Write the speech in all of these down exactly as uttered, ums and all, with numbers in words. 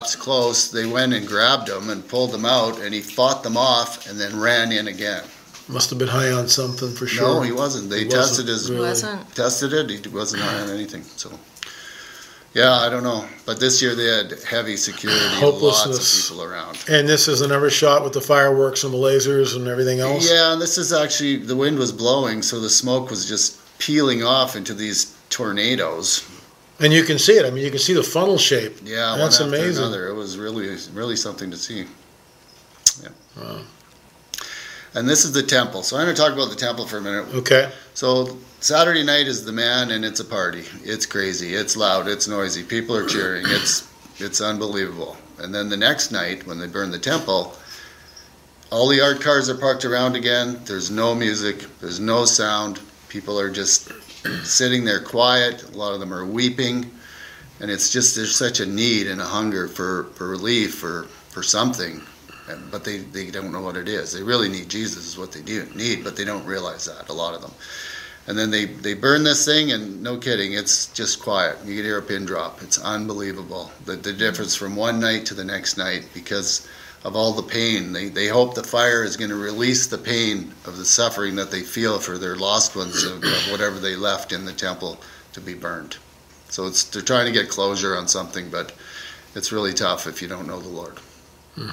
close, they went and grabbed him and pulled him out, and he fought them off and then ran in again. Must have been high on something for sure. No, he wasn't. They he tested wasn't, his really. wasn't. tested it. He wasn't high on anything. So, yeah, I don't know. But this year they had heavy security, lots of people around. And this is another shot with the fireworks and the lasers and everything else? Yeah, and this is actually, the wind was blowing, so the smoke was just peeling off into these tornadoes. And you can see it. I mean, you can see the funnel shape. Yeah, that's one after amazing. Another. It was really, really something to see. Yeah. Wow. And this is the temple. So I'm going to talk about the temple for a minute. Okay. So Saturday night is the man, and it's a party. It's crazy. It's loud. It's noisy. People are cheering. It's it's unbelievable. And then the next night, when they burn the temple, all the art cars are parked around again. There's no music. There's no sound. People are just sitting there quiet. A lot of them are weeping. And it's just, there's such a need and a hunger for, for relief, for, for something. But they, they don't know what it is. They really need Jesus is what they do need, but they don't realize that, a lot of them. And then they, they burn this thing, and no kidding, it's just quiet. You can hear a pin drop. It's unbelievable, the, the difference from one night to the next night because of all the pain. They, they hope the fire is going to release the pain of the suffering that they feel for their lost ones, of, of whatever they left in the temple to be burned. So it's they're trying to get closure on something, but it's really tough if you don't know the Lord. Hmm.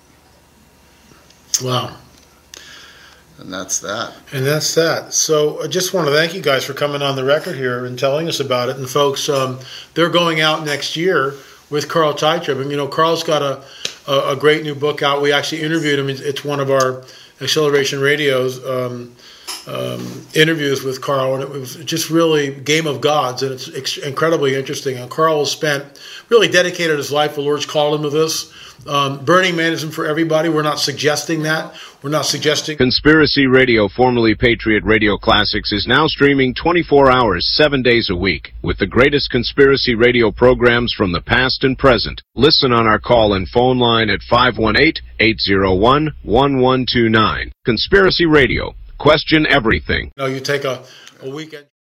Wow. And that's that. And that's that. So I just want to thank you guys for coming on the record here and telling us about it. And folks, um, they're going out next year with Carl Teichert. And, you know, Carl's got a, a, a great new book out. We actually interviewed him. It's one of our Acceleration Radio's um, um, interviews with Carl. And it was just really Game of Gods. And it's ex- incredibly interesting. And Carl has spent, really dedicated his life. The Lord's called him to this. Um, Burning Man isn't for everybody. We're not suggesting that. We're not suggesting... Conspiracy Radio, formerly Patriot Radio Classics, is now streaming twenty-four hours, seven days a week, with the greatest conspiracy radio programs from the past and present. Listen on our call and phone line at five one eight, eight zero one, one one two nine. Conspiracy Radio. Question everything. You know, you take a, a weekend...